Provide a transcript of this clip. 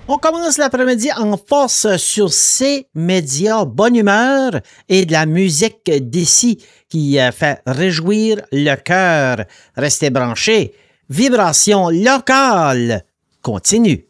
On commence l'après-midi en force sur ces médias, bonne humeur et de la musique d'ici qui fait réjouir le cœur. Restez branchés. Vibration locale continue.